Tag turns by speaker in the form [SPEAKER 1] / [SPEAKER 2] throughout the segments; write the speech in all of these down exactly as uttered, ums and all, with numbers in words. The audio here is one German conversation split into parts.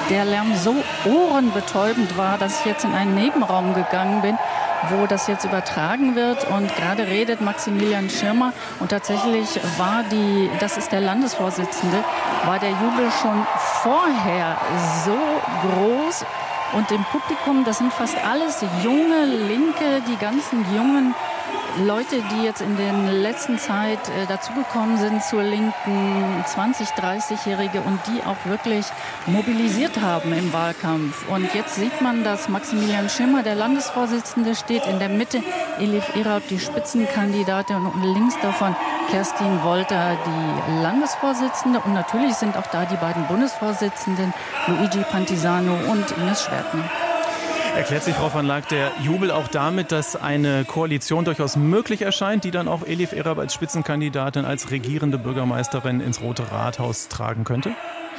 [SPEAKER 1] der Lärm so ohrenbetäubend war, dass ich jetzt in einen Nebenraum gegangen bin, wo das jetzt übertragen wird. Und gerade redet Maximilian Schirmer. Und tatsächlich war die, das ist der Landesvorsitzende, war der Jubel schon vorher so groß. Und im Publikum, das sind fast alles junge Linke, die ganzen jungen Leute, die jetzt in der letzten Zeit äh, dazugekommen sind zur Linken, zwanzig-, dreißigjährige und die auch wirklich mobilisiert haben im Wahlkampf. Und jetzt sieht man, dass Maximilian Schirmer, der Landesvorsitzende, steht in der Mitte, Elif Erab, die Spitzenkandidatin, und links davon Kerstin Wolter, die Landesvorsitzende. Und natürlich sind auch da die beiden Bundesvorsitzenden, Luigi Pantisano und Ines Schwertner.
[SPEAKER 2] Erklärt sich, Frau van Laak, der Jubel auch damit, dass eine Koalition durchaus möglich erscheint, die dann auch Elif Erab als Spitzenkandidatin, als regierende Bürgermeisterin ins Rote Rathaus tragen könnte?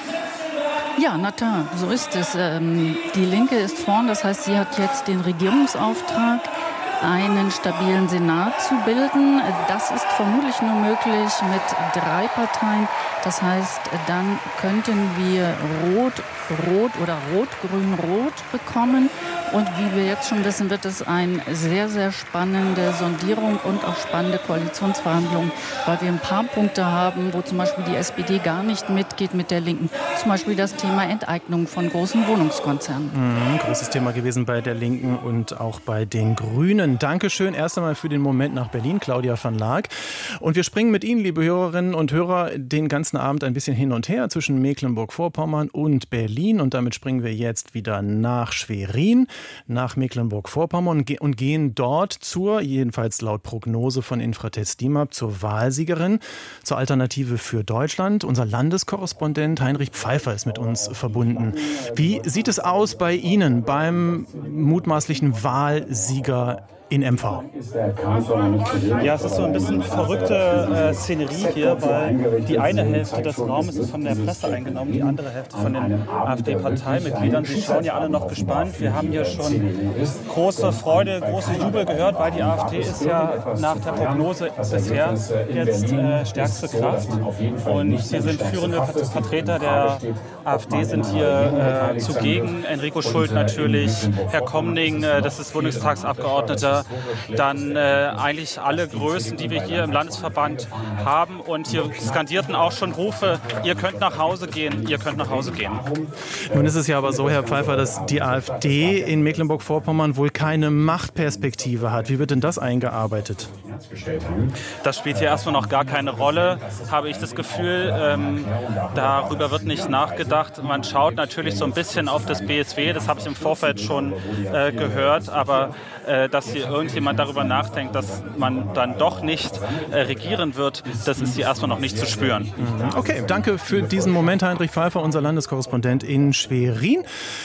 [SPEAKER 1] Ja, na klar, so ist es. Die Linke ist vorn, das heißt, sie hat jetzt den Regierungsauftrag, einen stabilen Senat zu bilden. Das ist vermutlich nur möglich mit drei Parteien. Das heißt, dann könnten wir Rot, Rot oder Rot, Grün, Rot bekommen. Und wie wir jetzt schon wissen, wird es eine sehr, sehr spannende Sondierung und auch spannende Koalitionsverhandlungen, weil wir ein paar Punkte haben, wo zum Beispiel die S P D gar nicht mitgeht mit der Linken. Zum Beispiel das Thema Enteignung von großen Wohnungskonzernen.
[SPEAKER 2] Mhm, großes Thema gewesen bei der Linken und auch bei den Grünen. Dankeschön erst einmal für den Moment nach Berlin, Claudia van Laak. Und wir springen mit Ihnen, liebe Hörerinnen und Hörer, den ganzen Abend ein bisschen hin und her zwischen Mecklenburg-Vorpommern und Berlin. Und damit springen wir jetzt wieder nach Schwerin, nach Mecklenburg-Vorpommern und gehen dort zur, jedenfalls laut Prognose von Infratest DIMAP, zur Wahlsiegerin, zur Alternative für Deutschland. Unser Landeskorrespondent Heinrich Pfeiffer ist mit uns verbunden. Wie sieht es aus bei Ihnen beim mutmaßlichen Wahlsieger in M V?
[SPEAKER 3] Ja, es ist so ein bisschen verrückte äh, Szenerie hier, weil die eine Hälfte des Raumes ist von der Presse eingenommen, die andere Hälfte von den AfD-Parteimitgliedern. Sie schauen ja alle noch gespannt. Wir haben hier schon große Freude, große Jubel gehört, weil die AfD ist ja nach der Prognose bisher jetzt äh, stärkste Kraft. Und hier sind führende Vertreter der AfD sind hier äh, zugegen. Enrico Schult natürlich, Herr Komning, äh, das ist Bundestagsabgeordneter. Dann äh, eigentlich alle Größen, die wir hier im Landesverband haben. Und hier skandierten auch schon Rufe, ihr könnt nach Hause gehen, ihr könnt nach Hause gehen.
[SPEAKER 2] Nun ist es ja aber so, Herr Pfeiffer, dass die AfD in Mecklenburg-Vorpommern wohl keine Machtperspektive hat. Wie wird denn das eingearbeitet?
[SPEAKER 3] Das spielt hier erstmal noch gar keine Rolle, habe ich das Gefühl. Ähm, darüber wird nicht nachgedacht. Man schaut natürlich so ein bisschen auf das B S W, das habe ich im Vorfeld schon äh, gehört, aber äh, dass hier irgendjemand darüber nachdenkt, dass man dann doch nicht äh, regieren wird, das ist hier erstmal noch nicht zu spüren.
[SPEAKER 2] Okay, danke für diesen Moment, Heinrich Pfeiffer, unser Landeskorrespondent in Schwerin.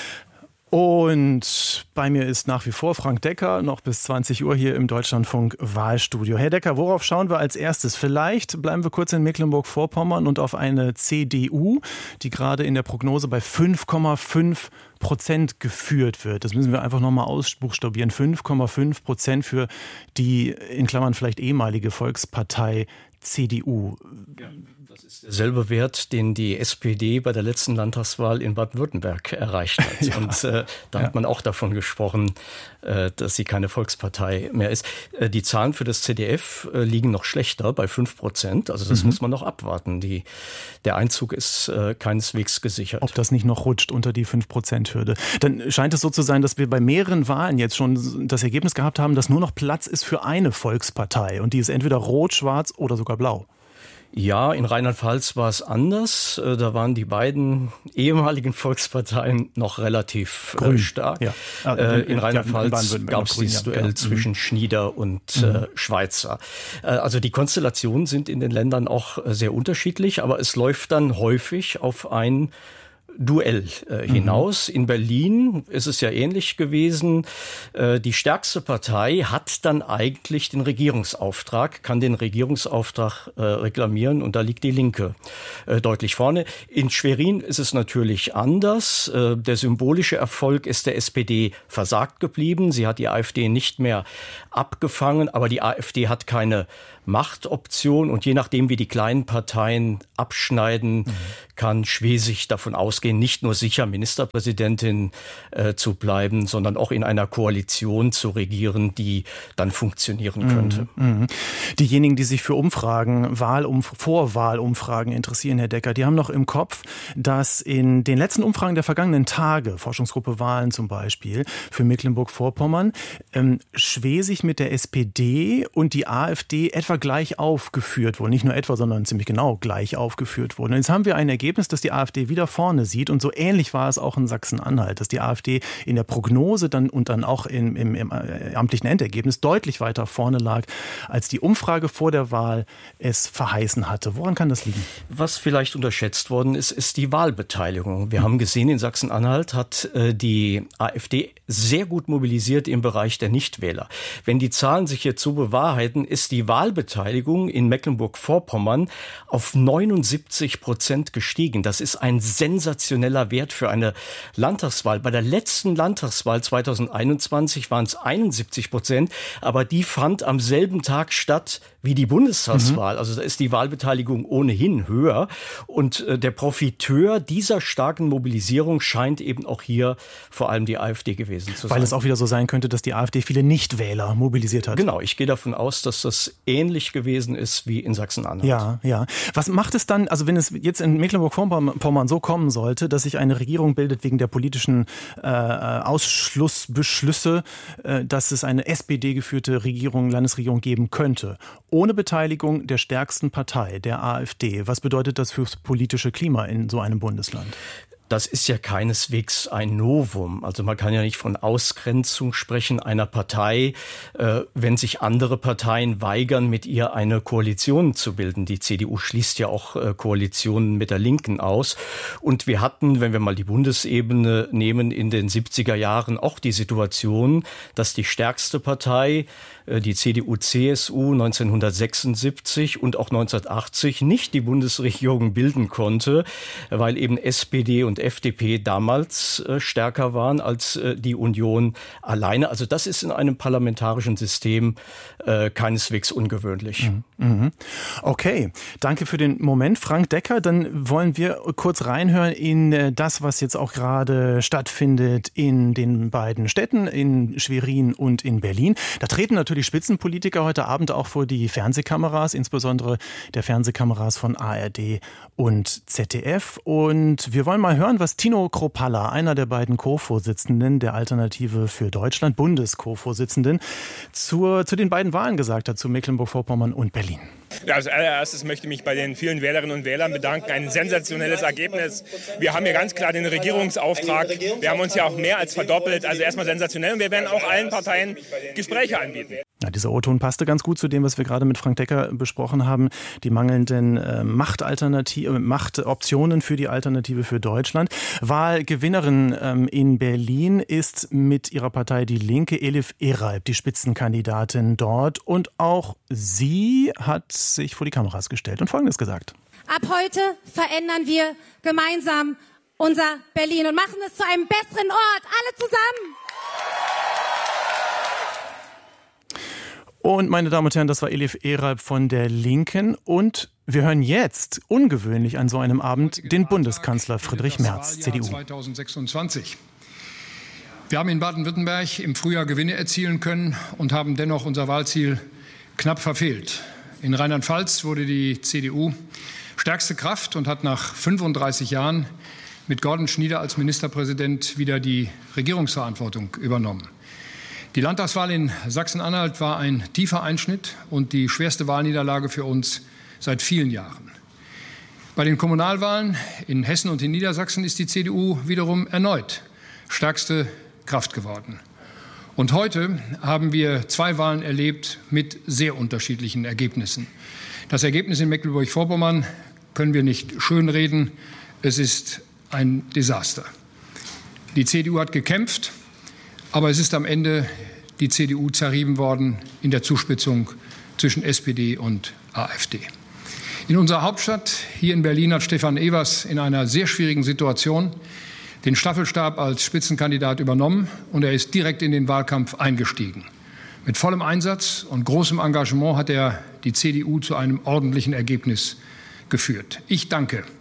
[SPEAKER 2] Und bei mir ist nach wie vor Frank Decker, noch bis zwanzig Uhr hier im Deutschlandfunk Wahlstudio. Herr Decker, worauf schauen wir als erstes? Vielleicht bleiben wir kurz in Mecklenburg-Vorpommern und auf eine C D U, die gerade in der Prognose bei fünf Komma fünf Prozent geführt wird. Das müssen wir einfach nochmal ausbuchstabieren. fünf Komma fünf Prozent für die, in Klammern vielleicht ehemalige Volkspartei C D U.
[SPEAKER 4] Ja, das ist derselbe Wert, den die S P D bei der letzten Landtagswahl in Baden-Württemberg erreicht hat. Ja. Und äh, da ja. hat man auch davon gesprochen, äh, dass sie keine Volkspartei mehr ist. Äh, die Zahlen für das Z D F äh, liegen noch schlechter, bei fünf Prozent. Also das mhm. muss man noch abwarten. Die, der Einzug ist äh, keineswegs gesichert.
[SPEAKER 2] Ob das nicht noch rutscht unter die fünf Prozent Hürde. Dann scheint es so zu sein, dass wir bei mehreren Wahlen jetzt schon das Ergebnis gehabt haben, dass nur noch Platz ist für eine Volkspartei. Und die ist entweder rot, schwarz oder sogar blau.
[SPEAKER 4] Ja, in Rheinland-Pfalz war es anders. Da waren die beiden ehemaligen Volksparteien noch relativ Grün. stark. Ja. Also in Rheinland-Pfalz gab es dieses Duell ja. zwischen Schnieder und mhm. äh, Schweizer. Also die Konstellationen sind in den Ländern auch sehr unterschiedlich, aber es läuft dann häufig auf ein Duell äh, hinaus. Mhm. In Berlin ist es ja ähnlich gewesen. Äh, die stärkste Partei hat dann eigentlich den Regierungsauftrag, kann den Regierungsauftrag äh, reklamieren und da liegt die Linke äh, deutlich vorne. In Schwerin ist es natürlich anders. Äh, der symbolische Erfolg ist der S P D versagt geblieben. Sie hat die AfD nicht mehr abgefangen, aber die AfD hat keine Machtoption und je nachdem, wie die kleinen Parteien abschneiden, mhm. kann Schwesig davon ausgehen, ausgehen, nicht nur sicher Ministerpräsidentin äh, zu bleiben, sondern auch in einer Koalition zu regieren, die dann funktionieren könnte.
[SPEAKER 2] Mhm. Diejenigen, die sich für Umfragen, Wahlumf- Vorwahlumfragen interessieren, Herr Decker, die haben noch im Kopf, dass in den letzten Umfragen der vergangenen Tage, Forschungsgruppe Wahlen zum Beispiel, für Mecklenburg-Vorpommern, ähm, Schwesig mit der S P D und die AfD etwa gleich aufgeführt wurden. Nicht nur etwa, sondern ziemlich genau gleich aufgeführt wurden. Und jetzt haben wir ein Ergebnis, das die AfD wieder vorne sieht. Und so ähnlich war es auch in Sachsen-Anhalt, dass die AfD in der Prognose dann und dann auch im, im, im amtlichen Endergebnis deutlich weiter vorne lag, als die Umfrage vor der Wahl es verheißen hatte. Woran kann das liegen?
[SPEAKER 4] Was vielleicht unterschätzt worden ist, ist die Wahlbeteiligung. Wir haben gesehen, in Sachsen-Anhalt hat äh, die AfD sehr gut mobilisiert im Bereich der Nichtwähler. Wenn die Zahlen sich jetzt so bewahrheiten, ist die Wahlbeteiligung in Mecklenburg-Vorpommern auf neunundsiebzig Prozent gestiegen. Das ist ein sensationeller Wert für eine Landtagswahl. Bei der letzten Landtagswahl zweitausendeinundzwanzig waren es einundsiebzig Prozent, aber die fand am selben Tag statt wie die Bundestagswahl. Mhm. Also da ist die Wahlbeteiligung ohnehin höher. Und äh, der Profiteur dieser starken Mobilisierung scheint eben auch hier vor allem die AfD gewesen zu sein.
[SPEAKER 2] Weil es auch wieder so sein könnte, dass die AfD viele Nichtwähler mobilisiert hat.
[SPEAKER 4] Genau, ich gehe davon aus, dass das ähnlich gewesen ist wie in Sachsen-Anhalt.
[SPEAKER 2] Ja, ja. Was macht es dann, also wenn es jetzt in Mecklenburg-Vorpommern so kommen sollte, dass sich eine Regierung bildet wegen der politischen äh, Ausschlussbeschlüsse, äh, dass es eine S P D-geführte Regierung, Landesregierung geben könnte, ohne Beteiligung der stärksten Partei, der AfD. Was bedeutet das fürs politische Klima in so einem Bundesland?
[SPEAKER 4] Das ist ja keineswegs ein Novum. Also man kann ja nicht von Ausgrenzung sprechen einer Partei, äh, wenn sich andere Parteien weigern, mit ihr eine Koalition zu bilden. Die C D U schließt ja auch äh, Koalitionen mit der Linken aus. Und wir hatten, wenn wir mal die Bundesebene nehmen, in den siebziger Jahren auch die Situation, dass die stärkste Partei, äh, die C D U C S U neunzehnhundertsechsundsiebzig und auch neunzehnhundertachtzig nicht die Bundesregierung bilden konnte, weil eben S P D und F D P damals äh, stärker waren als äh, die Union alleine. Also das ist in einem parlamentarischen System äh, keineswegs ungewöhnlich.
[SPEAKER 2] Mhm. Okay, danke für den Moment, Frank Decker. Dann wollen wir kurz reinhören in äh, das, was jetzt auch gerade stattfindet in den beiden Städten, in Schwerin und in Berlin. Da treten natürlich Spitzenpolitiker heute Abend auch vor die Fernsehkameras, insbesondere der Fernsehkameras von A R D und Z D F. Und wir wollen mal hören, was Tino Kropalla, einer der beiden Co-Vorsitzenden der Alternative für Deutschland, Bundes-Co-Vorsitzenden, zur, zu den beiden Wahlen gesagt hat, zu Mecklenburg-Vorpommern und Berlin.
[SPEAKER 5] Ja, als allererstes möchte ich mich bei den vielen Wählerinnen und Wählern bedanken. Ein sensationelles Ergebnis. Wir haben hier ganz klar den Regierungsauftrag. Wir haben uns ja auch mehr als verdoppelt. Also erstmal sensationell. Und wir werden auch allen Parteien Gespräche anbieten.
[SPEAKER 2] Ja, dieser O-Ton passte ganz gut zu dem, was wir gerade mit Frank Decker besprochen haben. Die mangelnden äh, Machtalternative, Machtoptionen für die Alternative für Deutschland. Wahlgewinnerin ähm, in Berlin ist mit ihrer Partei Die Linke Elif Eralp, die Spitzenkandidatin dort. Und auch sie hat sich vor die Kameras gestellt und Folgendes gesagt.
[SPEAKER 6] Ab heute verändern wir gemeinsam unser Berlin und machen es zu einem besseren Ort. Alle zusammen!
[SPEAKER 2] Und meine Damen und Herren, das war Elif Eralp von der Linken. Und wir hören jetzt, ungewöhnlich an so einem Abend, den Bundeskanzler Friedrich Merz, C D U.
[SPEAKER 7] zweitausendsechsundzwanzig. Wir haben in Baden-Württemberg im Frühjahr Gewinne erzielen können und haben dennoch unser Wahlziel knapp verfehlt. In Rheinland-Pfalz wurde die C D U stärkste Kraft und hat nach fünfunddreißig Jahren mit Gordon Schnieder als Ministerpräsident wieder die Regierungsverantwortung übernommen. Die Landtagswahl in Sachsen-Anhalt war ein tiefer Einschnitt und die schwerste Wahlniederlage für uns seit vielen Jahren. Bei den Kommunalwahlen in Hessen und in Niedersachsen ist die C D U wiederum erneut stärkste Kraft geworden. Und heute haben wir zwei Wahlen erlebt mit sehr unterschiedlichen Ergebnissen. Das Ergebnis in Mecklenburg-Vorpommern können wir nicht schönreden. Es ist ein Desaster. Die C D U hat gekämpft, aber es ist am Ende die C D U zerrieben worden in der Zuspitzung zwischen S P D und AfD. In unserer Hauptstadt, hier in Berlin, hat Stefan Evers in einer sehr schwierigen Situation den Staffelstab als Spitzenkandidat übernommen und er ist direkt in den Wahlkampf eingestiegen. Mit vollem Einsatz und großem Engagement hat er die C D U zu einem ordentlichen Ergebnis geführt. Ich danke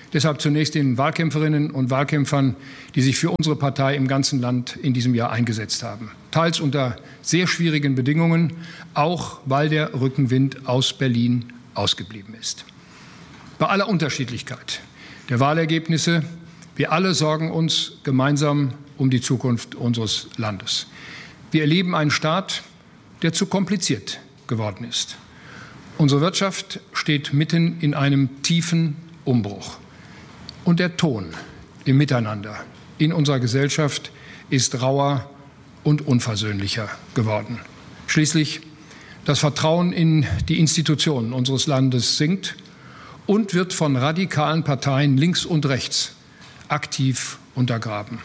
[SPEAKER 7] Deshalb zunächst den Wahlkämpferinnen und Wahlkämpfern, die sich für unsere Partei im ganzen Land in diesem Jahr eingesetzt haben. Teils unter sehr schwierigen Bedingungen, auch weil der Rückenwind aus Berlin ausgeblieben ist. Bei aller Unterschiedlichkeit der Wahlergebnisse, wir alle sorgen uns gemeinsam um die Zukunft unseres Landes. Wir erleben einen Staat, der zu kompliziert geworden ist. Unsere Wirtschaft steht mitten in einem tiefen Umbruch. Und der Ton im Miteinander in unserer Gesellschaft ist rauer und unversöhnlicher geworden. Schließlich das Vertrauen in die Institutionen unseres Landes sinkt und wird von radikalen Parteien links und rechts aktiv untergraben.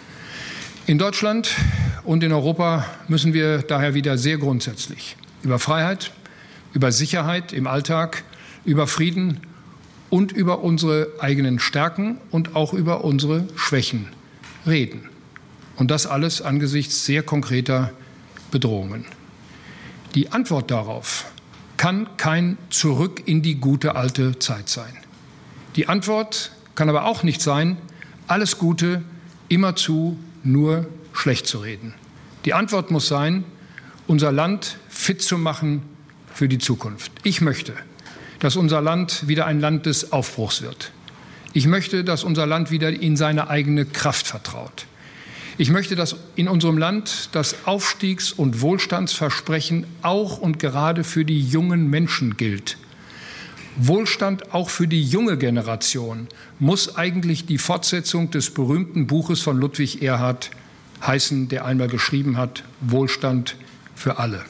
[SPEAKER 7] In Deutschland und in Europa müssen wir daher wieder sehr grundsätzlich über Freiheit, über Sicherheit im Alltag, über Frieden und über unsere eigenen Stärken und auch über unsere Schwächen reden. Und das alles angesichts sehr konkreter Bedrohungen. Die Antwort darauf kann kein Zurück in die gute alte Zeit sein. Die Antwort kann aber auch nicht sein, alles Gute immerzu nur schlecht zu reden. Die Antwort muss sein, unser Land fit zu machen für die Zukunft. Ich möchte, dass unser Land wieder ein Land des Aufbruchs wird. Ich möchte, dass unser Land wieder in seine eigene Kraft vertraut. Ich möchte, dass in unserem Land das Aufstiegs- und Wohlstandsversprechen auch und gerade für die jungen Menschen gilt. Wohlstand auch für die junge Generation muss eigentlich die Fortsetzung des berühmten Buches von Ludwig Erhard heißen, der einmal geschrieben hat, Wohlstand für alle.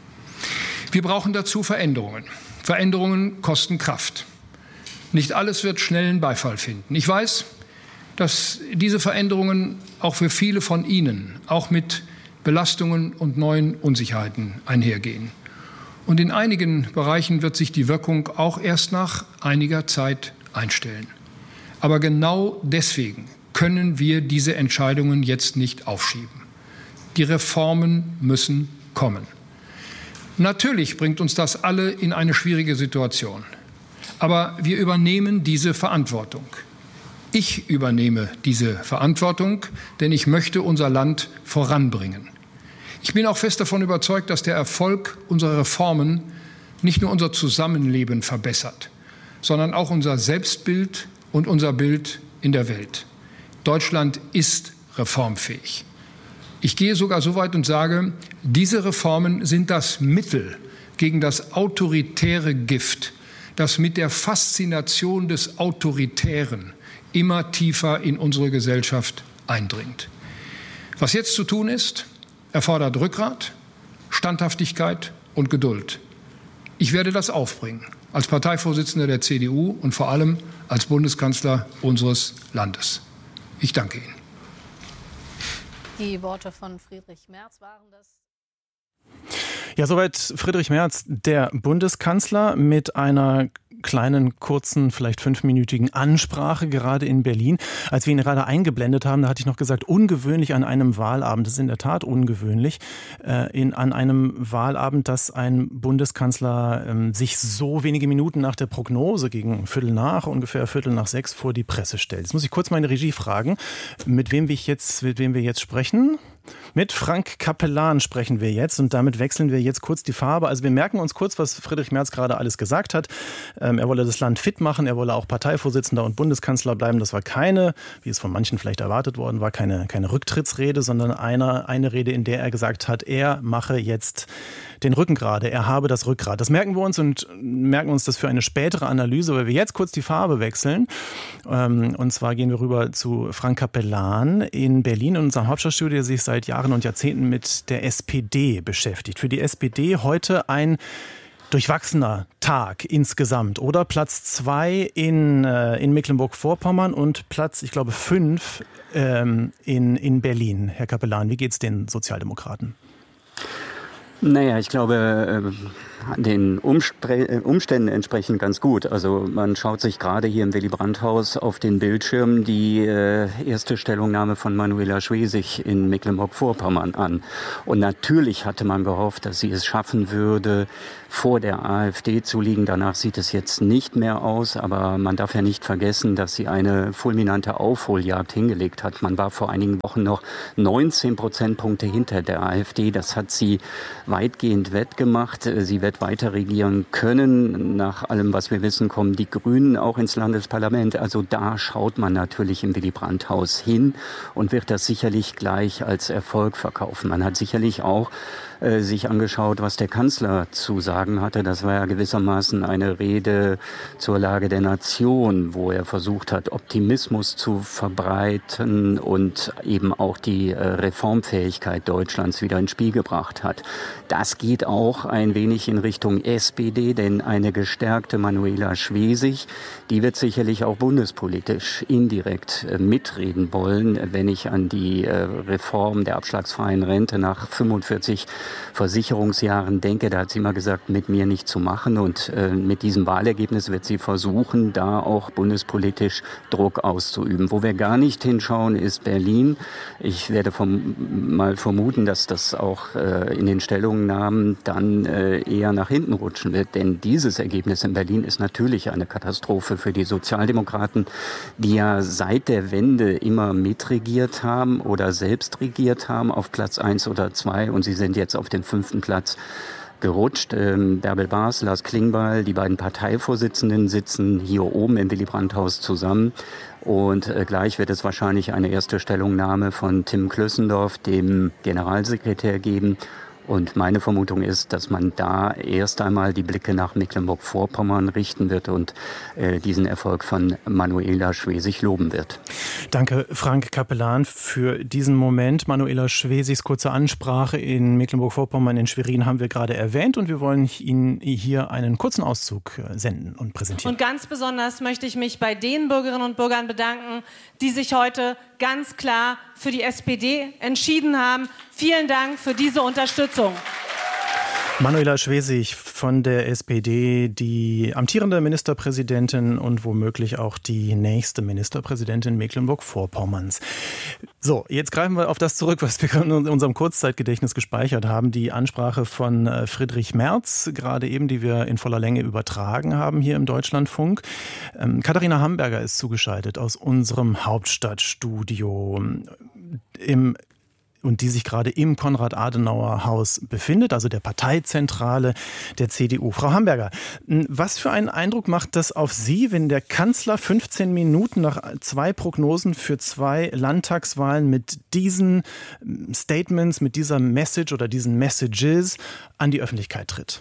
[SPEAKER 7] Wir brauchen dazu Veränderungen. Veränderungen kosten Kraft. Nicht alles wird schnellen Beifall finden. Ich weiß, dass diese Veränderungen auch für viele von Ihnen auch mit Belastungen und neuen Unsicherheiten einhergehen. Und in einigen Bereichen wird sich die Wirkung auch erst nach einiger Zeit einstellen. Aber genau deswegen können wir diese Entscheidungen jetzt nicht aufschieben. Die Reformen müssen kommen. Natürlich bringt uns das alle in eine schwierige Situation. Aber wir übernehmen diese Verantwortung. Ich übernehme diese Verantwortung, denn ich möchte unser Land voranbringen. Ich bin auch fest davon überzeugt, dass der Erfolg unserer Reformen nicht nur unser Zusammenleben verbessert, sondern auch unser Selbstbild und unser Bild in der Welt. Deutschland ist reformfähig. Ich gehe sogar so weit und sage, diese Reformen sind das Mittel gegen das autoritäre Gift, das mit der Faszination des Autoritären immer tiefer in unsere Gesellschaft eindringt. Was jetzt zu tun ist, erfordert Rückgrat, Standhaftigkeit und Geduld. Ich werde das aufbringen, als Parteivorsitzender der C D U und vor allem als Bundeskanzler unseres Landes. Ich danke Ihnen.
[SPEAKER 8] Die Worte von Friedrich Merz waren das.
[SPEAKER 2] Ja, soweit Friedrich Merz, der Bundeskanzler, mit einer kleinen, kurzen, vielleicht fünfminütigen Ansprache gerade in Berlin. Als wir ihn gerade eingeblendet haben, da hatte ich noch gesagt, ungewöhnlich an einem Wahlabend, das ist in der Tat ungewöhnlich, äh, in, an einem Wahlabend, dass ein Bundeskanzler ähm, sich so wenige Minuten nach der Prognose, gegen Viertel nach, ungefähr Viertel nach sechs, vor die Presse stellt. Jetzt muss ich kurz meine Regie fragen, mit wem wir jetzt, mit wem wir jetzt sprechen. Mit Frank Capellan sprechen wir jetzt und damit wechseln wir jetzt kurz die Farbe. Also wir merken uns kurz, was Friedrich Merz gerade alles gesagt hat. Ähm, er wolle das Land fit machen, er wolle auch Parteivorsitzender und Bundeskanzler bleiben. Das war keine, wie es von manchen vielleicht erwartet worden war, keine, keine Rücktrittsrede, sondern eine, eine Rede, in der er gesagt hat, er mache jetzt den Rücken gerade, er habe das Rückgrat. Das merken wir uns und merken uns das für eine spätere Analyse, weil wir jetzt kurz die Farbe wechseln. Ähm, und zwar gehen wir rüber zu Frank Capellan in Berlin, in unserem Hauptstadtstudio, der sich seit Jahren und Jahrzehnten mit der S P D beschäftigt. Für die S P D heute ein durchwachsener Tag insgesamt, oder? Platz zwei in, äh, in Mecklenburg-Vorpommern und Platz, ich glaube, fünf ähm, in, in Berlin. Herr Capellan, wie geht's den Sozialdemokraten?
[SPEAKER 9] Naja, ich glaube, den Umständen entsprechend ganz gut. Also man schaut sich gerade hier im Willy-Brandt-Haus auf den Bildschirmen die äh, erste Stellungnahme von Manuela Schwesig in Mecklenburg-Vorpommern an. Und natürlich hatte man gehofft, dass sie es schaffen würde, vor der AfD zu liegen. Danach sieht es jetzt nicht mehr aus, aber man darf ja nicht vergessen, dass sie eine fulminante Aufholjagd hingelegt hat. Man war vor einigen Wochen noch neunzehn Prozentpunkte hinter der AfD. Das hat sie weitgehend wettgemacht. Sie wird weiter regieren können. Nach allem, was wir wissen, kommen die Grünen auch ins Landesparlament. Also da schaut man natürlich im Willy-Brandt-Haus hin und wird das sicherlich gleich als Erfolg verkaufen. Man hat sicherlich auch äh, sich angeschaut, was der Kanzler zu sagen hatte. Das war ja gewissermaßen eine Rede zur Lage der Nation, wo er versucht hat, Optimismus zu verbreiten und eben auch die äh, Reformfähigkeit Deutschlands wieder ins Spiel gebracht hat. Das geht auch ein wenig in Richtung S P D, denn eine gestärkte Manuela Schwesig, die wird sicherlich auch bundespolitisch indirekt äh, mitreden wollen, wenn ich an die äh, Reform der abschlagsfreien Rente nach fünfundvierzig Versicherungsjahren denke. Da hat sie immer gesagt, mit mir nicht zu machen, und äh, mit diesem Wahlergebnis wird sie versuchen, da auch bundespolitisch Druck auszuüben. Wo wir gar nicht hinschauen, ist Berlin. Ich werde vom, mal vermuten, dass das auch äh, in den Stellungnahmen dann äh, eher nach hinten rutschen wird, denn dieses Ergebnis in Berlin ist natürlich eine Katastrophe für die Sozialdemokraten, die ja seit der Wende immer mitregiert haben oder selbst regiert haben auf Platz eins oder zwei, und sie sind jetzt auf dem fünften Platz gerutscht. Ähm, Bärbel Baas, Lars Klingbeil, die beiden Parteivorsitzenden sitzen hier oben im Willy-Brandt-Haus zusammen. Und äh, gleich wird es wahrscheinlich eine erste Stellungnahme von Tim Klössendorf, dem Generalsekretär, geben. Und meine Vermutung ist, dass man da erst einmal die Blicke nach Mecklenburg-Vorpommern richten wird und äh, diesen Erfolg von Manuela Schwesig loben wird.
[SPEAKER 2] Danke, Frank Capellan, für diesen Moment. Manuela Schwesigs kurze Ansprache in Mecklenburg-Vorpommern in Schwerin haben wir gerade erwähnt, und wir wollen Ihnen hier einen kurzen Auszug senden und präsentieren.
[SPEAKER 10] Und ganz besonders möchte ich mich bei den Bürgerinnen und Bürgern bedanken, die sich heute ganz klar für die S P D entschieden haben. Vielen Dank für diese Unterstützung.
[SPEAKER 2] Manuela Schwesig von der S P D, die amtierende Ministerpräsidentin und womöglich auch die nächste Ministerpräsidentin Mecklenburg-Vorpommerns. So, jetzt greifen wir auf das zurück, was wir in unserem Kurzzeitgedächtnis gespeichert haben. Die Ansprache von Friedrich Merz, gerade eben, die wir in voller Länge übertragen haben hier im Deutschlandfunk. Ähm, Katharina Hamburger ist zugeschaltet aus unserem Hauptstadtstudio im und die sich gerade im Konrad-Adenauer-Haus befindet, also der Parteizentrale der C D U. Frau Hamburger, was für einen Eindruck macht das auf Sie, wenn der Kanzler fünfzehn Minuten nach zwei Prognosen für zwei Landtagswahlen mit diesen Statements, mit dieser Message oder diesen Messages an die Öffentlichkeit tritt?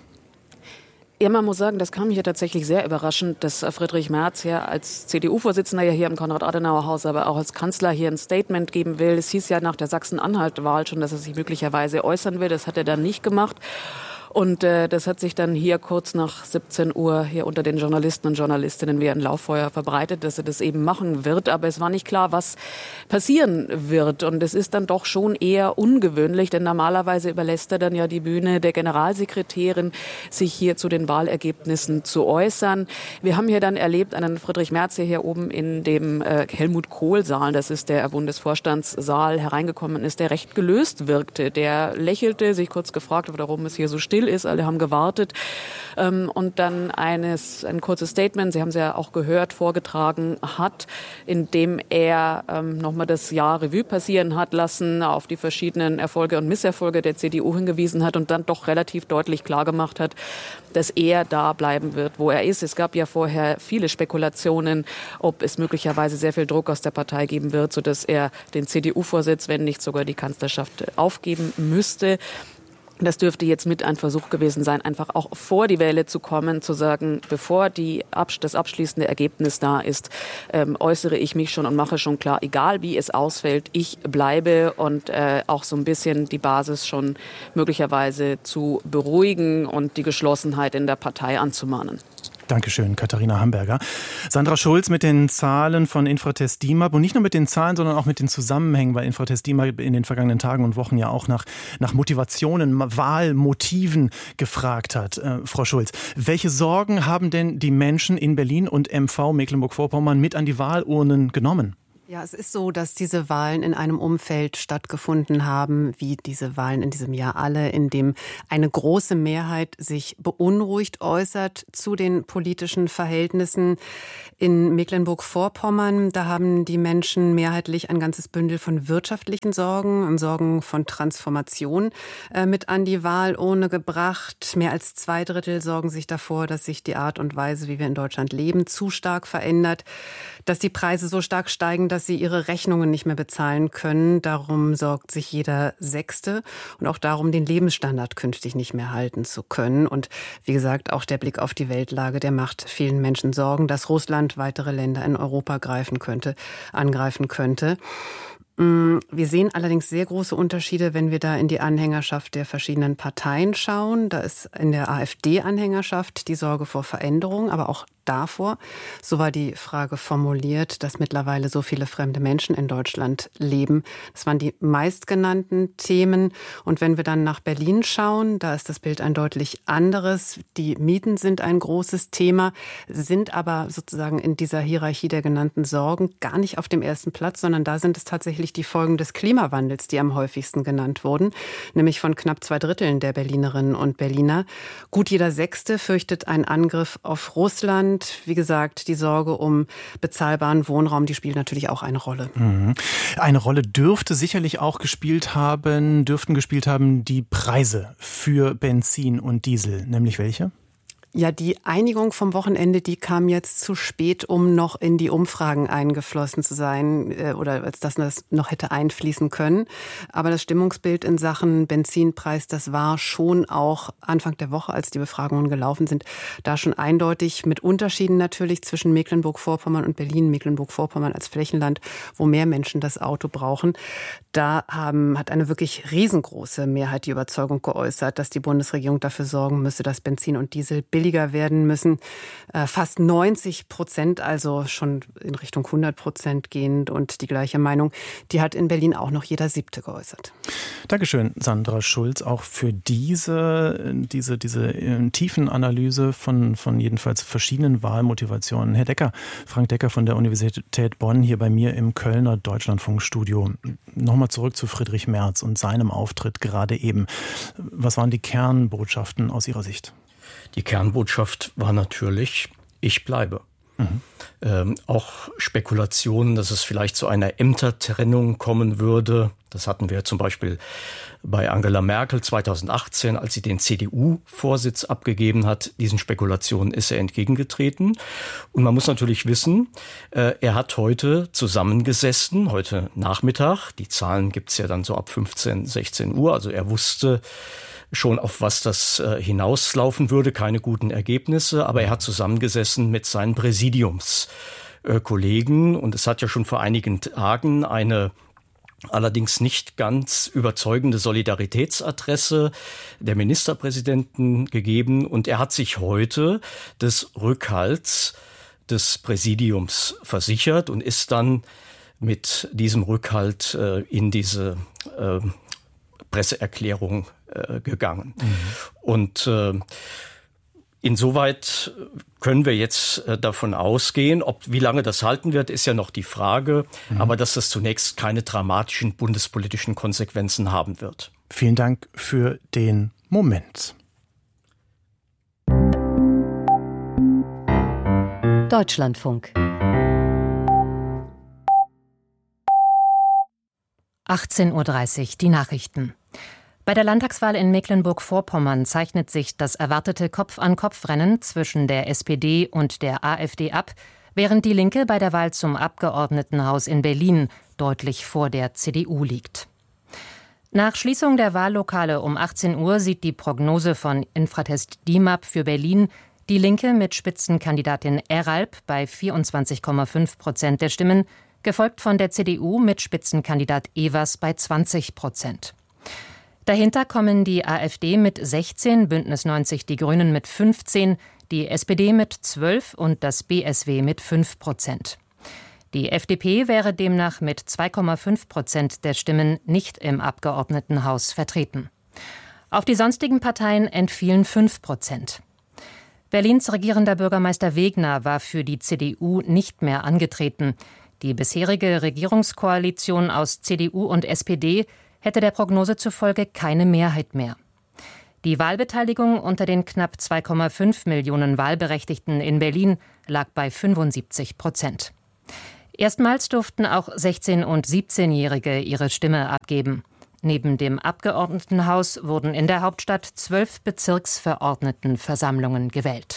[SPEAKER 11] Ja, man muss sagen, das kam hier tatsächlich sehr überraschend, dass Friedrich Merz ja als C D U-Vorsitzender ja hier im Konrad-Adenauer-Haus, aber auch als Kanzler hier ein Statement geben will. Es hieß ja nach der Sachsen-Anhalt-Wahl schon, dass er sich möglicherweise äußern will. Das hat er dann nicht gemacht. Und äh, das hat sich dann hier kurz nach siebzehn Uhr hier unter den Journalisten und Journalistinnen wie ein Lauffeuer verbreitet, dass er das eben machen wird. Aber es war nicht klar, was passieren wird. Und es ist dann doch schon eher ungewöhnlich, denn normalerweise überlässt er dann ja die Bühne der Generalsekretärin, sich hier zu den Wahlergebnissen zu äußern. Wir haben hier dann erlebt einen Friedrich Merz, der hier oben in dem äh, Helmut-Kohl-Saal, das ist der Bundesvorstandssaal, hereingekommen ist, der recht gelöst wirkte. Der lächelte, sich kurz gefragt, warum es hier so still ist. Alle haben gewartet. Und dann eines, ein kurzes Statement, Sie haben es ja auch gehört, vorgetragen hat, in dem er ähm, nochmal das Jahr Revue passieren hat lassen, auf die verschiedenen Erfolge und Misserfolge der C D U hingewiesen hat und dann doch relativ deutlich klargemacht hat, dass er da bleiben wird, wo er ist. Es gab ja vorher viele Spekulationen, ob es möglicherweise sehr viel Druck aus der Partei geben wird, sodass er den C D U-Vorsitz, wenn nicht sogar die Kanzlerschaft, aufgeben müsste. Das dürfte jetzt mit ein Versuch gewesen sein, einfach auch vor die Wähle zu kommen, zu sagen, bevor die, das abschließende Ergebnis da ist, ähm, äußere ich mich schon und mache schon klar, egal wie es ausfällt, ich bleibe, und äh, auch so ein bisschen die Basis schon möglicherweise zu beruhigen und die Geschlossenheit in der Partei anzumahnen.
[SPEAKER 2] Dankeschön, Katharina Hamburger. Sandra Schulz mit den Zahlen von Infratest DIMAP und nicht nur mit den Zahlen, sondern auch mit den Zusammenhängen, weil Infratest DIMAP in den vergangenen Tagen und Wochen ja auch nach, nach Motivationen, Wahlmotiven gefragt hat. Äh, Frau Schulz, welche Sorgen haben denn die Menschen in Berlin und M V Mecklenburg-Vorpommern mit an die Wahlurnen genommen?
[SPEAKER 12] Ja, es ist so, dass diese Wahlen in einem Umfeld stattgefunden haben, wie diese Wahlen in diesem Jahr alle, in dem eine große Mehrheit sich beunruhigt äußert zu den politischen Verhältnissen in Mecklenburg-Vorpommern. Da haben die Menschen mehrheitlich ein ganzes Bündel von wirtschaftlichen Sorgen und Sorgen von Transformation äh, mit an die Wahlurne gebracht. Mehr als zwei Drittel sorgen sich davor, dass sich die Art und Weise, wie wir in Deutschland leben, zu stark verändert, dass die Preise so stark steigen, dass sie ihre Rechnungen nicht mehr bezahlen können. Darum sorgt sich jeder Sechste und auch darum, den Lebensstandard künftig nicht mehr halten zu können. Und wie gesagt, auch der Blick auf die Weltlage, der macht vielen Menschen Sorgen, dass Russland weitere Länder in Europa greifen könnte, angreifen könnte. Wir sehen allerdings sehr große Unterschiede, wenn wir da in die Anhängerschaft der verschiedenen Parteien schauen. Da ist in der AfD-Anhängerschaft die Sorge vor Veränderung, aber auch davor, so war die Frage formuliert, dass mittlerweile so viele fremde Menschen in Deutschland leben. Das waren die meistgenannten Themen. Und wenn wir dann nach Berlin schauen, da ist das Bild ein deutlich anderes. Die Mieten sind ein großes Thema, sind aber sozusagen in dieser Hierarchie der genannten Sorgen gar nicht auf dem ersten Platz, sondern da sind es tatsächlich die Folgen des Klimawandels, die am häufigsten genannt wurden, nämlich von knapp zwei Dritteln der Berlinerinnen und Berliner. Gut jeder Sechste fürchtet einen Angriff auf Russland. Wie gesagt, die Sorge um bezahlbaren Wohnraum, die spielt natürlich auch eine Rolle.
[SPEAKER 2] Mhm. Eine Rolle dürfte sicherlich auch gespielt haben, dürften gespielt haben die Preise für Benzin und Diesel. Nämlich welche?
[SPEAKER 12] Ja, die Einigung vom Wochenende, die kam jetzt zu spät, um noch in die Umfragen eingeflossen zu sein äh, oder als das noch hätte einfließen können. Aber das Stimmungsbild in Sachen Benzinpreis, das war schon auch Anfang der Woche, als die Befragungen gelaufen sind, da schon eindeutig mit Unterschieden natürlich zwischen Mecklenburg-Vorpommern und Berlin. Mecklenburg-Vorpommern als Flächenland, wo mehr Menschen das Auto brauchen. Da haben, hat eine wirklich riesengroße Mehrheit die Überzeugung geäußert, dass die Bundesregierung dafür sorgen müsse, dass Benzin und Diesel billiger werden müssen. Fast neunzig Prozent, also schon in Richtung hundert Prozent gehend. Und die gleiche Meinung, die hat in Berlin auch noch jeder Siebte geäußert.
[SPEAKER 2] Dankeschön, Sandra Schulz, auch für diese, diese, diese tiefen Analyse von, von jedenfalls verschiedenen Wahlmotivationen. Herr Decker, Frank Decker von der Universität Bonn, hier bei mir im Kölner Deutschlandfunkstudio. Nochmal zurück zu Friedrich Merz und seinem Auftritt gerade eben. Was waren die Kernbotschaften aus Ihrer Sicht?
[SPEAKER 4] Die Kernbotschaft war natürlich, ich bleibe. Mhm. Ähm, auch Spekulationen, dass es vielleicht zu einer Ämtertrennung kommen würde. Das hatten wir zum Beispiel bei Angela Merkel zweitausendachtzehn, als sie den C D U-Vorsitz abgegeben hat. Diesen Spekulationen ist er entgegengetreten. Und man muss natürlich wissen, äh, er hat heute zusammengesessen, heute Nachmittag. Die Zahlen gibt's ja dann so ab fünfzehn, sechzehn Uhr. Also er wusste schon, auf was das äh, hinauslaufen würde, keine guten Ergebnisse, aber er hat zusammengesessen mit seinen Präsidiumskollegen äh, und es hat ja schon vor einigen Tagen eine allerdings nicht ganz überzeugende Solidaritätsadresse der Ministerpräsidenten gegeben und er hat sich heute des Rückhalts des Präsidiums versichert und ist dann mit diesem Rückhalt äh, in diese äh, Presseerklärung äh, gegangen. Mhm. Und äh, insoweit können wir jetzt äh, davon ausgehen, ob wie lange das halten wird, ist ja noch die Frage, mhm. aber dass das zunächst keine dramatischen bundespolitischen Konsequenzen haben wird.
[SPEAKER 2] Vielen Dank für den Moment.
[SPEAKER 13] Deutschlandfunk. achtzehn Uhr dreißig, die Nachrichten. Bei der Landtagswahl in Mecklenburg-Vorpommern zeichnet sich das erwartete Kopf-an-Kopf-Rennen zwischen der S P D und der AfD ab, während die Linke bei der Wahl zum Abgeordnetenhaus in Berlin deutlich vor der C D U liegt. Nach Schließung der Wahllokale um achtzehn Uhr sieht die Prognose von Infratest DIMAP für Berlin die Linke mit Spitzenkandidatin Eralp bei vierundzwanzig Komma fünf Prozent der Stimmen, gefolgt von der C D U mit Spitzenkandidat Evers bei zwanzig Prozent. Dahinter kommen die AfD mit sechzehn, Bündnis neunzig Die Grünen mit fünfzehn, die S P D mit zwölf und das B S W mit fünf Prozent. Die F D P wäre demnach mit zwei Komma fünf Prozent der Stimmen nicht im Abgeordnetenhaus vertreten. Auf die sonstigen Parteien entfielen fünf Prozent. Berlins regierender Bürgermeister Wegner war für die C D U nicht mehr angetreten. Die bisherige Regierungskoalition aus C D U und S P D hätte der Prognose zufolge keine Mehrheit mehr. Die Wahlbeteiligung unter den knapp zwei Komma fünf Millionen Wahlberechtigten in Berlin lag bei fünfundsiebzig Prozent. Erstmals durften auch sechzehn- und siebzehnjährige ihre Stimme abgeben. Neben dem Abgeordnetenhaus wurden in der Hauptstadt zwölf Bezirksverordnetenversammlungen gewählt.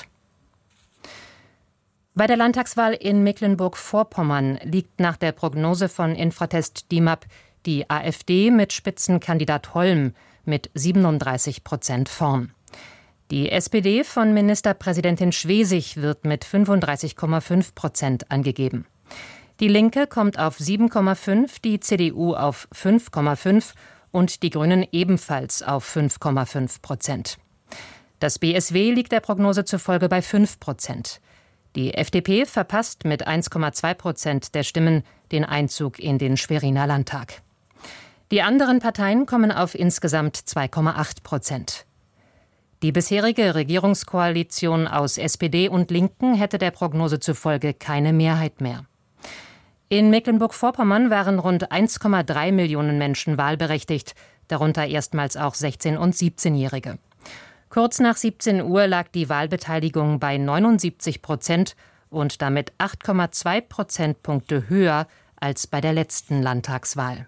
[SPEAKER 13] Bei der Landtagswahl in Mecklenburg-Vorpommern liegt nach der Prognose von Infratest D I M A P die AfD mit Spitzenkandidat Holm mit siebenunddreißig Prozent vorn. Die S P D von Ministerpräsidentin Schwesig wird mit fünfunddreißig Komma fünf Prozent angegeben. Die Linke kommt auf sieben Komma fünf, die C D U auf fünf Komma fünf und die Grünen ebenfalls auf fünf Komma fünf Prozent. Das B S W liegt der Prognose zufolge bei fünf Prozent. Die F D P verpasst mit eins Komma zwei Prozent der Stimmen den Einzug in den Schweriner Landtag. Die anderen Parteien kommen auf insgesamt zwei Komma acht Prozent. Die bisherige Regierungskoalition aus S P D und Linken hätte der Prognose zufolge keine Mehrheit mehr. In Mecklenburg-Vorpommern waren rund eins Komma drei Millionen Menschen wahlberechtigt, darunter erstmals auch sechzehn- und siebzehnjährige. Kurz nach siebzehn Uhr lag die Wahlbeteiligung bei neunundsiebzig Prozent und damit acht Komma zwei Prozentpunkte höher als bei der letzten Landtagswahl.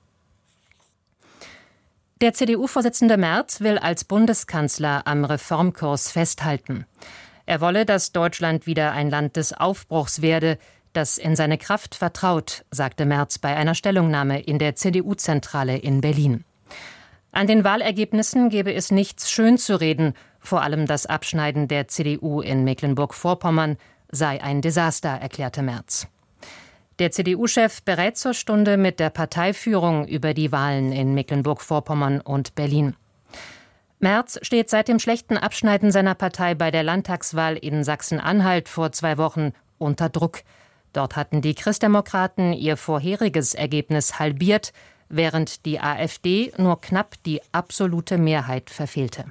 [SPEAKER 13] Der C D U-Vorsitzende Merz will als Bundeskanzler am Reformkurs festhalten. Er wolle, dass Deutschland wieder ein Land des Aufbruchs werde, das in seine Kraft vertraut, sagte Merz bei einer Stellungnahme in der C D U-Zentrale in Berlin. An den Wahlergebnissen gebe es nichts schönzureden, vor allem das Abschneiden der C D U in Mecklenburg-Vorpommern sei ein Desaster, erklärte Merz. Der C D U-Chef berät zur Stunde mit der Parteiführung über die Wahlen in Mecklenburg-Vorpommern und Berlin. Merz steht seit dem schlechten Abschneiden seiner Partei bei der Landtagswahl in Sachsen-Anhalt vor zwei Wochen unter Druck. Dort hatten die Christdemokraten ihr vorheriges Ergebnis halbiert, während die AfD nur knapp die absolute Mehrheit verfehlte.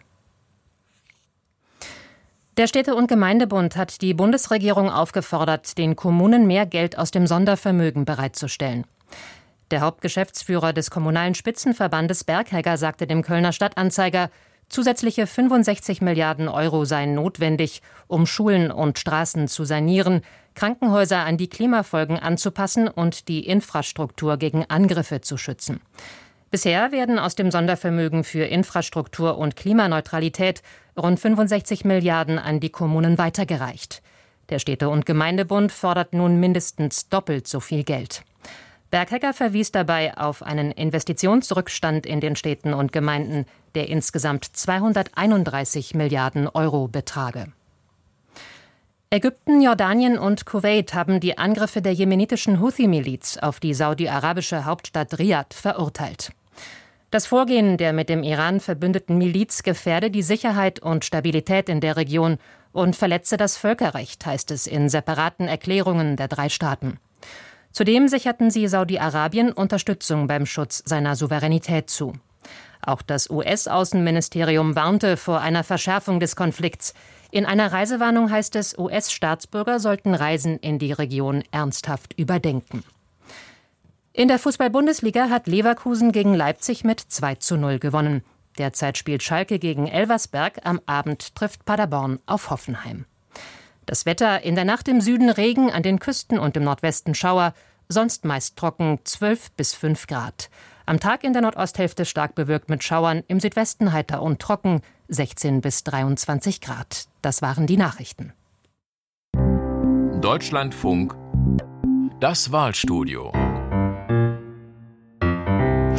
[SPEAKER 13] Der Städte- und Gemeindebund hat die Bundesregierung aufgefordert, den Kommunen mehr Geld aus dem Sondervermögen bereitzustellen. Der Hauptgeschäftsführer des Kommunalen Spitzenverbandes Berghegger sagte dem Kölner Stadtanzeiger, zusätzliche fünfundsechzig Milliarden Euro seien notwendig, um Schulen und Straßen zu sanieren, Krankenhäuser an die Klimafolgen anzupassen und die Infrastruktur gegen Angriffe zu schützen. Bisher werden aus dem Sondervermögen für Infrastruktur und Klimaneutralität rund fünfundsechzig Milliarden an die Kommunen weitergereicht. Der Städte- und Gemeindebund fordert nun mindestens doppelt so viel Geld. Berghegger verwies dabei auf einen Investitionsrückstand in den Städten und Gemeinden, der insgesamt zweihunderteinunddreißig Milliarden Euro betrage. Ägypten, Jordanien und Kuwait haben die Angriffe der jemenitischen Houthi-Miliz auf die saudi-arabische Hauptstadt Riad verurteilt. Das Vorgehen der mit dem Iran verbündeten Miliz gefährde die Sicherheit und Stabilität in der Region und verletze das Völkerrecht, heißt es in separaten Erklärungen der drei Staaten. Zudem sicherten sie Saudi-Arabien Unterstützung beim Schutz seiner Souveränität zu. Auch das U S-Außenministerium warnte vor einer Verschärfung des Konflikts. In einer Reisewarnung heißt es, U S-Staatsbürger sollten Reisen in die Region ernsthaft überdenken. In der Fußball-Bundesliga hat Leverkusen gegen Leipzig mit zwei zu null gewonnen. Derzeit spielt Schalke gegen Elversberg, am Abend trifft Paderborn auf Hoffenheim. Das Wetter: in der Nacht im Süden Regen, an den Küsten und im Nordwesten Schauer, sonst meist trocken, zwölf bis fünf Grad. Am Tag in der Nordosthälfte stark bewölkt mit Schauern, im Südwesten heiter und trocken, sechzehn bis dreiundzwanzig Grad. Das waren die Nachrichten.
[SPEAKER 14] Deutschlandfunk, das Wahlstudio.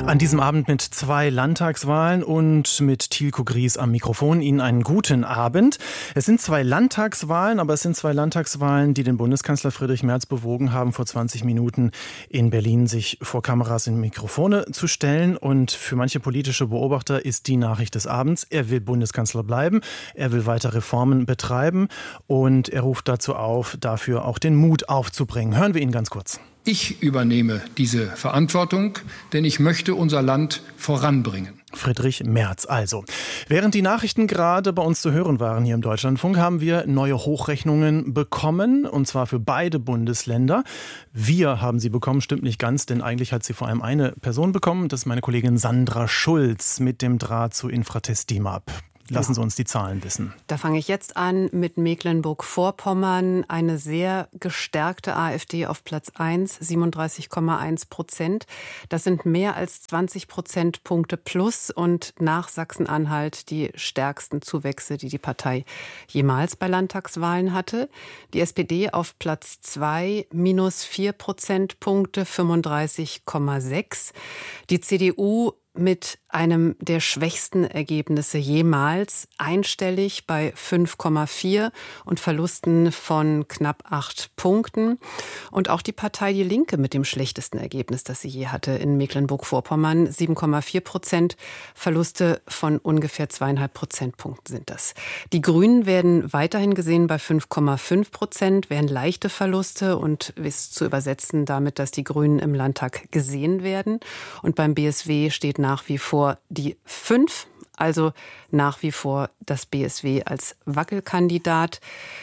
[SPEAKER 2] An diesem Abend mit zwei Landtagswahlen und mit Tilko Gries am Mikrofon. Ihnen einen guten Abend. Es sind zwei Landtagswahlen, aber es sind zwei Landtagswahlen, die den Bundeskanzler Friedrich Merz bewogen haben, vor zwanzig Minuten in Berlin sich vor Kameras und Mikrofone zu stellen. Und für manche politische Beobachter ist die Nachricht des Abends: Er will Bundeskanzler bleiben, er will weiter Reformen betreiben und er ruft dazu auf, dafür auch den Mut aufzubringen. Hören wir ihn ganz kurz.
[SPEAKER 7] Ich übernehme diese Verantwortung, denn ich möchte unser Land voranbringen.
[SPEAKER 2] Friedrich Merz also. Während die Nachrichten gerade bei uns zu hören waren hier im Deutschlandfunk, haben wir neue Hochrechnungen bekommen, und zwar für beide Bundesländer. Wir haben sie bekommen, stimmt nicht ganz, denn eigentlich hat sie vor allem eine Person bekommen. Das ist meine Kollegin Sandra Schulz mit dem Draht zu Infratest DIMAP. Lassen Sie uns die Zahlen wissen.
[SPEAKER 12] Da fange ich jetzt an mit Mecklenburg-Vorpommern. Eine sehr gestärkte AfD auf Platz eins, siebenunddreißig Komma eins Prozent. Das sind mehr als zwanzig Prozentpunkte plus und nach Sachsen-Anhalt die stärksten Zuwächse, die die Partei jemals bei Landtagswahlen hatte. Die S P D auf Platz zwei, minus vier Prozentpunkte, fünfunddreißig Komma sechs. Die C D U mit einem der schwächsten Ergebnisse jemals, einstellig bei fünf Komma vier und Verlusten von knapp acht Punkten. Und auch die Partei Die Linke mit dem schlechtesten Ergebnis, das sie je hatte in Mecklenburg-Vorpommern, sieben Komma vier Prozent, Verluste von ungefähr zweieinhalb Prozentpunkten sind das. Die Grünen werden weiterhin gesehen bei fünf Komma fünf Prozent, wären leichte Verluste und ist zu übersetzen damit, dass die Grünen im Landtag gesehen werden. Und beim B S W steht nach wie vor die fünf, also nach wie vor das B S W als Wackelkandidat.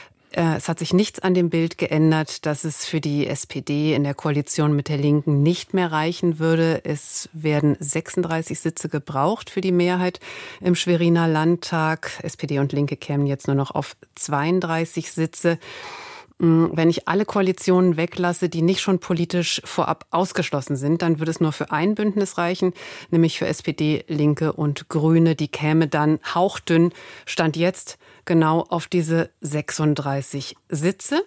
[SPEAKER 12] Es hat sich nichts an dem Bild geändert, dass es für die S P D in der Koalition mit der Linken nicht mehr reichen würde. Es werden sechsunddreißig Sitze gebraucht für die Mehrheit im Schweriner Landtag. S P D und Linke kämen jetzt nur noch auf zweiunddreißig Sitze. Wenn ich alle Koalitionen weglasse, die nicht schon politisch vorab ausgeschlossen sind, dann würde es nur für ein Bündnis reichen, nämlich für S P D, Linke und Grüne. Die käme dann hauchdünn, Stand jetzt, genau auf diese sechsunddreißig Sitze.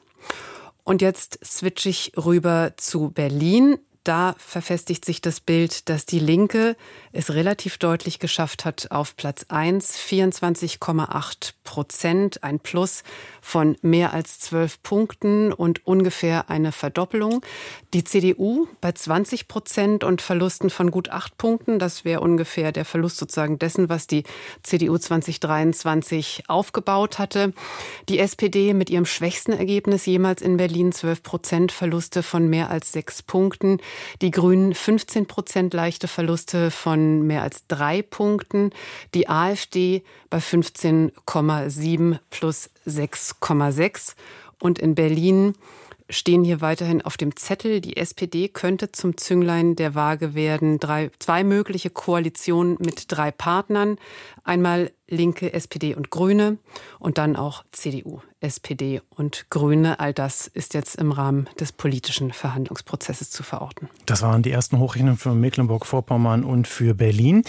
[SPEAKER 12] Und jetzt switche ich rüber zu Berlin. Da verfestigt sich das Bild, dass die Linke es relativ deutlich geschafft hat auf Platz eins, vierundzwanzig Komma acht Prozent, ein Plus von mehr als zwölf Punkten und ungefähr eine Verdoppelung. Die C D U bei zwanzig Prozent und Verlusten von gut acht Punkten. Das wäre ungefähr der Verlust sozusagen dessen, was die C D U zwanzig dreiundzwanzig aufgebaut hatte. Die S P D mit ihrem schwächsten Ergebnis jemals in Berlin, zwölf Prozent, Verluste von mehr als sechs Punkten. Die Grünen fünfzehn Prozent leichte Verluste von mehr als drei Punkten. Die AfD bei fünfzehn Komma sieben plus sechs Komma sechs. Und in Berlin stehen hier weiterhin auf dem Zettel, die S P D könnte zum Zünglein der Waage werden. Drei, zwei mögliche Koalitionen mit drei Partnern. Einmal Linke, S P D und Grüne und dann auch C D U, S P D und Grüne. All das ist jetzt im Rahmen des politischen Verhandlungsprozesses zu verorten.
[SPEAKER 2] Das waren die ersten Hochrechnungen für Mecklenburg-Vorpommern und für Berlin.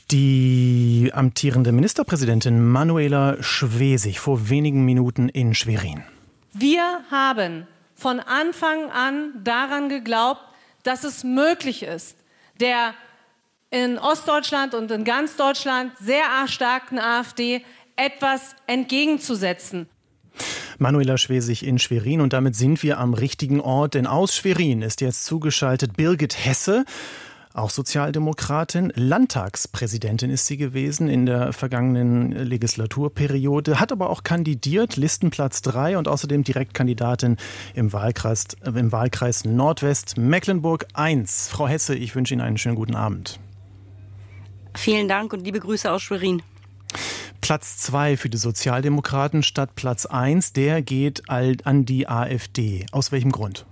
[SPEAKER 2] Die amtierende Ministerpräsidentin Manuela Schwesig vor wenigen Minuten in Schwerin.
[SPEAKER 10] Wir haben von Anfang an daran geglaubt, dass es möglich ist, der in Ostdeutschland und in ganz Deutschland sehr starken AfD etwas entgegenzusetzen.
[SPEAKER 2] Manuela Schwesig in Schwerin, und damit sind wir am richtigen Ort, denn aus Schwerin ist jetzt zugeschaltet Birgit Hesse, auch Sozialdemokratin, Landtagspräsidentin ist sie gewesen in der vergangenen Legislaturperiode, hat aber auch kandidiert, Listenplatz drei und außerdem Direktkandidatin im Wahlkreis, im Wahlkreis Nordwest Mecklenburg eins. Frau Hesse, ich wünsche Ihnen einen schönen guten Abend.
[SPEAKER 14] Vielen Dank und liebe Grüße aus Schwerin.
[SPEAKER 2] Platz zwei für die Sozialdemokraten statt Platz eins, der geht an die AfD. Aus welchem Grund?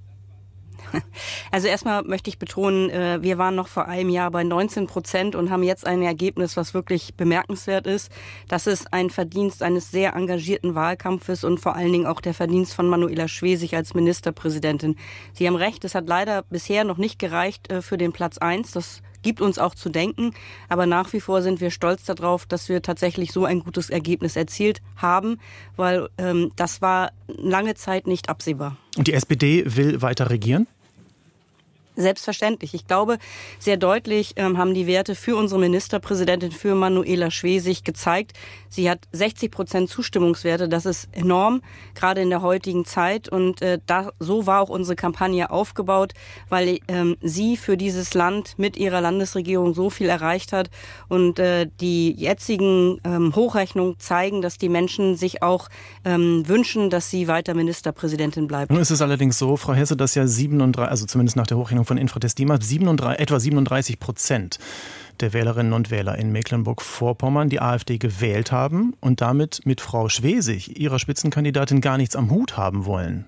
[SPEAKER 14] Also erstmal möchte ich betonen, wir waren noch vor einem Jahr bei neunzehn Prozent und haben jetzt ein Ergebnis, was wirklich bemerkenswert ist. Das ist ein Verdienst eines sehr engagierten Wahlkampfes und vor allen Dingen auch der Verdienst von Manuela Schwesig als Ministerpräsidentin. Sie haben recht, es hat leider bisher noch nicht gereicht für den Platz eins. Das gibt uns auch zu denken, aber nach wie vor sind wir stolz darauf, dass wir tatsächlich so ein gutes Ergebnis erzielt haben, weil ähm, das war lange Zeit nicht absehbar.
[SPEAKER 2] Und die S P D will weiter regieren?
[SPEAKER 14] Selbstverständlich. Ich glaube, sehr deutlich ähm, haben die Werte für unsere Ministerpräsidentin, für Manuela Schwesig gezeigt. Sie hat sechzig Prozent Zustimmungswerte. Das ist enorm, gerade in der heutigen Zeit. Und äh, da, so war auch unsere Kampagne aufgebaut, weil ähm, sie für dieses Land mit ihrer Landesregierung so viel erreicht hat. Und äh, die jetzigen ähm, Hochrechnungen zeigen, dass die Menschen sich auch ähm, wünschen, dass sie weiter Ministerpräsidentin bleibt.
[SPEAKER 2] Nun ist es allerdings so, Frau Hesse, dass ja siebenunddreißig, also zumindest nach der Hochrechnung von Infratest DIMAP, siebenunddreißig, etwa siebenunddreißig Prozent der Wählerinnen und Wähler in Mecklenburg-Vorpommern die AfD gewählt haben und damit mit Frau Schwesig, ihrer Spitzenkandidatin, gar nichts am Hut haben wollen.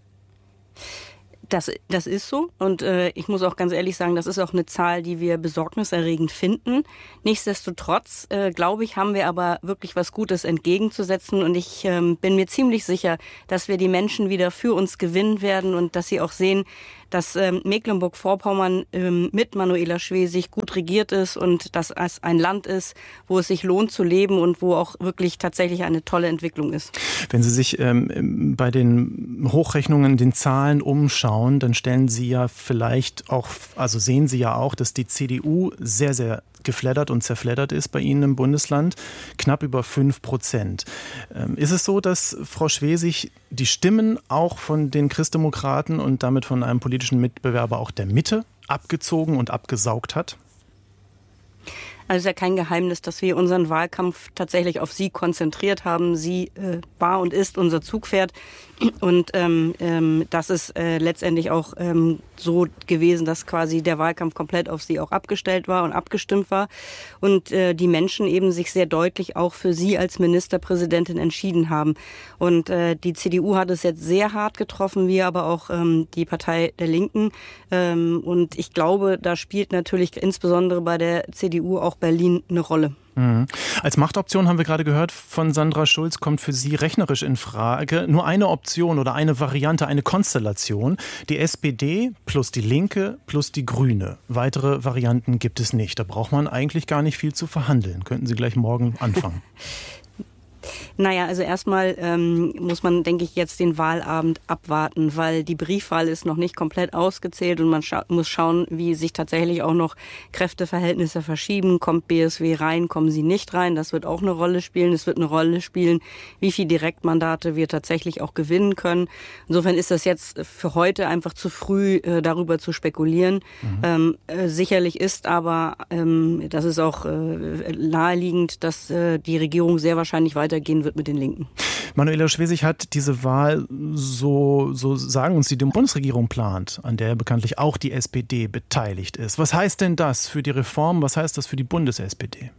[SPEAKER 14] Das, das ist so und äh, ich muss auch ganz ehrlich sagen, das ist auch eine Zahl, die wir besorgniserregend finden. Nichtsdestotrotz, äh, glaube ich, haben wir aber wirklich was Gutes entgegenzusetzen und ich ähm, bin mir ziemlich sicher, dass wir die Menschen wieder für uns gewinnen werden und dass sie auch sehen, dass ähm, Mecklenburg-Vorpommern ähm, mit Manuela Schwesig gut regiert ist und dass es ein Land ist, wo es sich lohnt zu leben und wo auch wirklich tatsächlich eine tolle Entwicklung ist.
[SPEAKER 2] Wenn Sie sich ähm, bei den Hochrechnungen, den Zahlen umschauen, dann stellen Sie ja vielleicht auch, also sehen Sie ja auch, dass die C D U sehr, sehr geflattert und zerfleddert ist bei Ihnen im Bundesland, knapp über fünf Prozent. Ähm, ist es so, dass Frau Schwesig die Stimmen auch von den Christdemokraten und damit von einem politischen Mitbewerber auch der Mitte abgezogen und abgesaugt hat?
[SPEAKER 14] Also es ist ja kein Geheimnis, dass wir unseren Wahlkampf tatsächlich auf sie konzentriert haben. Sie äh, war und ist unser Zugpferd. Und ähm, ähm, das ist äh, letztendlich auch ähm, so gewesen, dass quasi der Wahlkampf komplett auf sie auch abgestellt war und abgestimmt war. Und äh, die Menschen eben sich sehr deutlich auch für sie als Ministerpräsidentin entschieden haben. Und äh, die C D U hat es jetzt sehr hart getroffen, wie aber auch ähm, die Partei der Linken. Ähm, und ich glaube, da spielt natürlich insbesondere bei der C D U auch Berlin eine Rolle.
[SPEAKER 2] Mhm. Als Machtoption haben wir gerade gehört von Sandra Schulz, kommt für Sie rechnerisch in Frage nur eine Option oder eine Variante, eine Konstellation. Die S P D plus die Linke plus die Grüne. Weitere Varianten gibt es nicht. Da braucht man eigentlich gar nicht viel zu verhandeln. Könnten Sie gleich morgen anfangen.
[SPEAKER 14] Naja, also erstmal ähm, muss man, denke ich, jetzt den Wahlabend abwarten, weil die Briefwahl ist noch nicht komplett ausgezählt und man scha- muss schauen, wie sich tatsächlich auch noch Kräfteverhältnisse verschieben. Kommt B S W rein, kommen sie nicht rein? Das wird auch eine Rolle spielen. Es wird eine Rolle spielen, wie viele Direktmandate wir tatsächlich auch gewinnen können. Insofern ist das jetzt für heute einfach zu früh, äh, darüber zu spekulieren. Mhm. Ähm, äh, sicherlich ist aber, ähm, das ist auch äh, naheliegend, dass äh, die Regierung sehr wahrscheinlich weiter gehen wird mit den Linken.
[SPEAKER 2] Manuela Schwesig hat diese Wahl, so, so sagen uns die Bundesregierung plant, an der bekanntlich auch die S P D beteiligt ist. Was heißt denn das für die Reform? Was heißt das für die Bundes-S P D?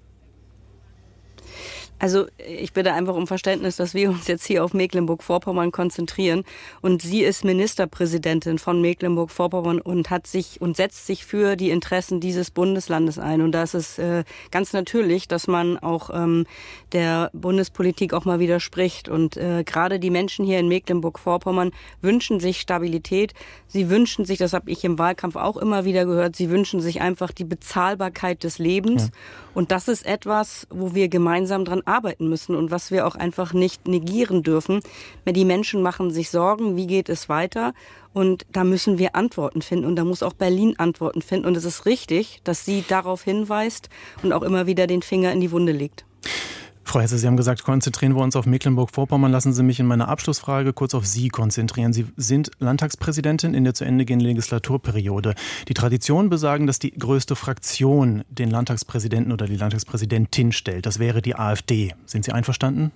[SPEAKER 14] Also ich bitte einfach um Verständnis, dass wir uns jetzt hier auf Mecklenburg-Vorpommern konzentrieren. Und sie ist Ministerpräsidentin von Mecklenburg-Vorpommern und hat sich und setzt sich für die Interessen dieses Bundeslandes ein. Und da ist es äh, ganz natürlich, dass man auch ähm, der Bundespolitik auch mal widerspricht. Und äh, gerade die Menschen hier in Mecklenburg-Vorpommern wünschen sich Stabilität. Sie wünschen sich, das habe ich im Wahlkampf auch immer wieder gehört, sie wünschen sich einfach die Bezahlbarkeit des Lebens. Ja. Und das ist etwas, wo wir gemeinsam dran arbeiten müssen und was wir auch einfach nicht negieren dürfen. Die Menschen machen sich Sorgen, wie geht es weiter? Und da müssen wir Antworten finden und da muss auch Berlin Antworten finden. Und es ist richtig, dass sie darauf hinweist und auch immer wieder den Finger in die Wunde legt.
[SPEAKER 2] Frau Hesse, Sie haben gesagt, konzentrieren wir uns auf Mecklenburg-Vorpommern. Lassen Sie mich in meiner Abschlussfrage kurz auf Sie konzentrieren. Sie sind Landtagspräsidentin in der zu Ende gehenden Legislaturperiode. Die Traditionen besagen, dass die größte Fraktion den Landtagspräsidenten oder die Landtagspräsidentin stellt. Das wäre die AfD. Sind Sie einverstanden?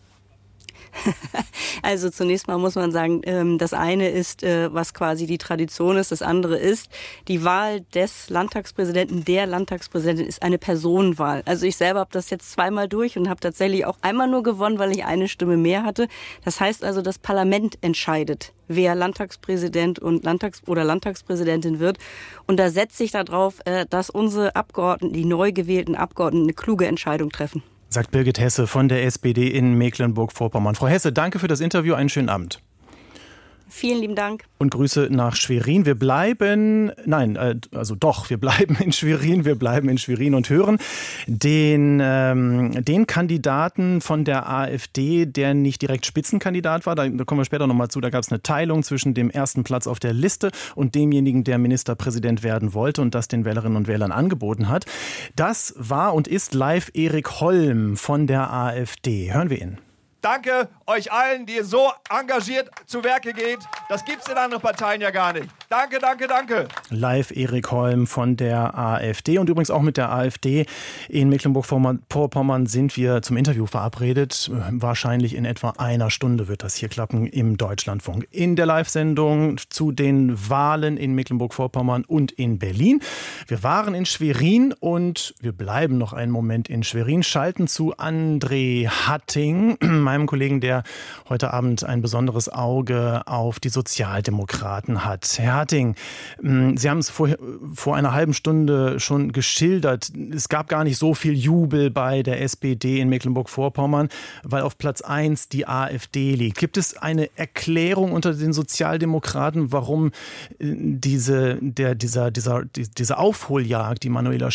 [SPEAKER 14] Also zunächst mal muss man sagen, das eine ist, was quasi die Tradition ist, das andere ist, die Wahl des Landtagspräsidenten, der Landtagspräsidentin ist eine Personenwahl. Also ich selber habe das jetzt zweimal durch und habe tatsächlich auch einmal nur gewonnen, weil ich eine Stimme mehr hatte. Das heißt also, das Parlament entscheidet, wer Landtagspräsident und Landtags- oder Landtagspräsidentin wird. Und da setze ich darauf, dass unsere Abgeordneten, die neu gewählten Abgeordneten, eine kluge Entscheidung treffen.
[SPEAKER 2] Sagt Birgit Hesse von der S P D in Mecklenburg-Vorpommern. Frau Hesse, danke für das Interview. Einen schönen Abend.
[SPEAKER 14] Vielen lieben Dank.
[SPEAKER 2] Und Grüße nach Schwerin. Wir bleiben, nein, äh, also doch, wir bleiben in Schwerin, wir bleiben in Schwerin und hören den, ähm, den Kandidaten von der AfD, der nicht direkt Spitzenkandidat war. Da, da kommen wir später nochmal zu. Da gab es eine Teilung zwischen dem ersten Platz auf der Liste und demjenigen, der Ministerpräsident werden wollte und das den Wählerinnen und Wählern angeboten hat. Das war und ist live Erik Holm von der AfD. Hören wir ihn.
[SPEAKER 15] Danke euch allen, die ihr so engagiert zu Werke geht. Das gibt es in anderen Parteien ja gar nicht. Danke, danke, danke.
[SPEAKER 2] Live Erik Holm von der AfD und übrigens auch mit der AfD in Mecklenburg-Vorpommern sind wir zum Interview verabredet. Wahrscheinlich in etwa einer Stunde wird das hier klappen im Deutschlandfunk. In der Live-Sendung zu den Wahlen in Mecklenburg-Vorpommern und in Berlin. Wir waren in Schwerin und wir bleiben noch einen Moment in Schwerin, schalten zu André Hatting, meinem Kollegen, der heute Abend ein besonderes Auge auf die Sozialdemokraten hat. Herr Hatting, Sie haben es vor, vor einer halben Stunde schon geschildert. Es gab gar nicht so viel Jubel bei der S P D in Mecklenburg-Vorpommern, weil auf Platz eins die AfD liegt. Gibt es eine Erklärung unter den Sozialdemokraten, warum diese, der, dieser, dieser, diese Aufholjagd, die Manuela